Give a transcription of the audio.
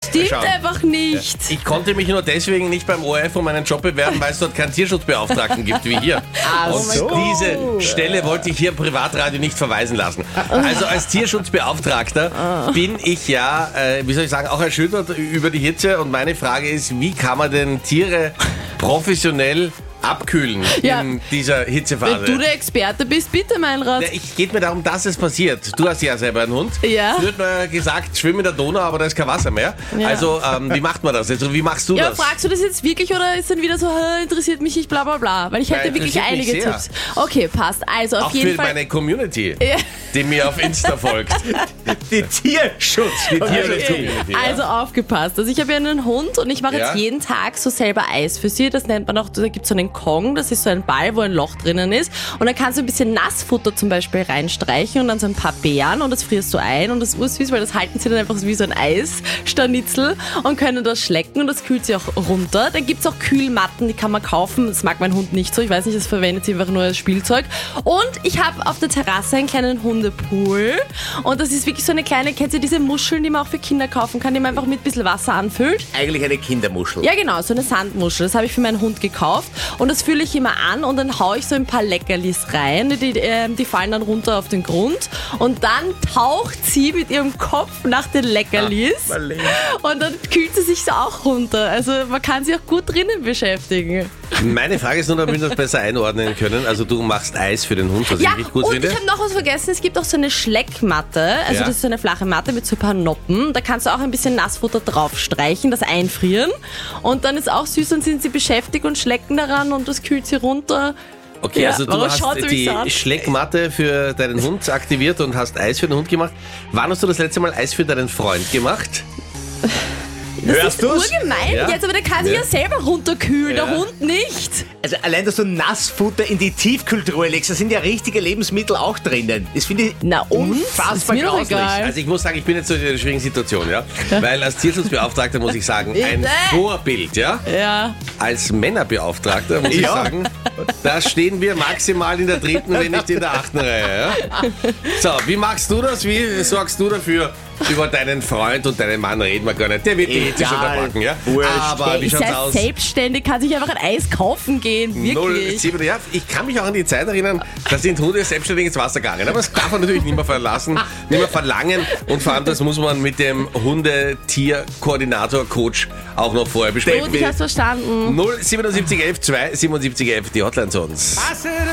stimmt schauen. einfach nicht. Ich konnte mich nur deswegen nicht beim ORF um einen Job bewerben, weil es dort keinen Tierschutzbeauftragten gibt wie hier. Und diese Stelle wollte ich hier im Privatradio nicht verweisen lassen. Also als Tierschutzbeauftragter bin ich ja, wie soll ich sagen, auch erschüttert über die Hitze. Und meine Frage ist, wie kann man denn Tiere professionell abkühlen in dieser Hitzephase? Wenn du der Experte bist, bitte, Meinrad. Ja, geht mir darum, dass es passiert. Du hast ja selber einen Hund. Ja. Es wird mir gesagt, schwimm in der Donau, aber da ist kein Wasser mehr. Ja. Also, wie macht man das? Also, wie machst du Ja, das? fragst du das jetzt wirklich oder ist dann wieder so, interessiert mich nicht, bla bla bla? Weil ich hätte wirklich interessiert einige mich sehr. Tipps. Okay, passt. Also auf Auch jeden für Fall. meine Community, Ja. die mir auf Insta folgt. Die Tierschutz. Die Tierschutz-Community. Also aufgepasst. Also ich habe ja einen Hund und ich mache Ja. jetzt jeden Tag so selber Eis für sie. Das nennt man auch, da gibt es so einen Kong, das ist so ein Ball, wo ein Loch drinnen ist. Und dann kannst du ein bisschen Nassfutter zum Beispiel reinstreichen und dann so ein paar Beeren und das frierst du ein und das ist süß, weil das halten sie dann einfach wie so ein Eisstanitzel und können das schlecken und das kühlt sie auch runter. Dann gibt es auch Kühlmatten, die kann man kaufen. Das mag mein Hund nicht so. Ich weiß nicht, das verwendet sie einfach nur als Spielzeug. Und ich habe auf der Terrasse einen kleinen Hundepool und das ist wirklich so eine kleine, kennt ihr diese Muscheln, die man auch für Kinder kaufen kann, die man einfach mit ein bisschen Wasser anfüllt? Eigentlich eine Kindermuschel. Ja genau, so eine Sandmuschel. Das habe ich für meinen Hund gekauft und das fülle ich immer an und dann haue ich so ein paar Leckerlis rein. Die fallen dann runter auf den Grund und dann taucht sie mit ihrem Kopf nach den Leckerlis und dann kühlt sie sich so auch runter. Also man kann sich auch gut drinnen beschäftigen. Meine Frage ist nur, damit wir das besser einordnen können. Also du machst Eis für den Hund, was ich richtig gut und finde. ich habe noch was vergessen. Es gibt auch so eine Schleckmatte. Also Ja. das ist so eine flache Matte mit so ein paar Noppen. Da kannst du auch ein bisschen Nassfutter draufstreichen, das einfrieren. Und dann ist auch süß, dann sind sie beschäftigt und schlecken daran und das kühlt sie runter. Okay, Ja, also du aber hast schaut mich die so an. Schleckmatte für deinen Hund aktiviert und hast Eis für den Hund gemacht. Wann hast du das letzte Mal Eis für deinen Freund gemacht? Das Hörst ist du's? urgemein Ja. jetzt, aber der kann sich ja selber runterkühlen, Ja. der Hund nicht. Also allein, dass du Nassfutter in die Tiefkühltruhe legst, da sind ja richtige Lebensmittel auch drinnen. Das finde ich Na und? unfassbar Ist mir doch grauslich. egal. Also ich muss sagen, ich bin jetzt so in einer schwierigen Situation, ja. Weil als Tierschutzbeauftragter muss ich sagen, ein Bitte? Vorbild, ja. Ja. Als Männerbeauftragter muss ich Ja. sagen, da stehen wir maximal in der 3., wenn nicht in der 8. Reihe. Ja? So, wie machst du das? Wie sorgst du dafür? Über deinen Freund und deinen Mann reden wir gar nicht. Der wird die Hitze schon Egal. verpacken, ja? Wurscht. Aber Der wie ist schaut's ja aus? selbstständig, kann sich einfach ein Eis kaufen gehen. Wirklich. 07, ja, ich kann mich auch an die Zeit erinnern, da sind Hunde selbstständig ins Wasser gegangen. Aber das darf man natürlich nicht mehr verlassen, nicht mehr verlangen. Und vor allem, das muss man mit dem Hundetier-Koordinator-Coach auch noch vorher besprechen. Gut, ich hab's verstanden. 07711 2 7711, die Hotline zu uns.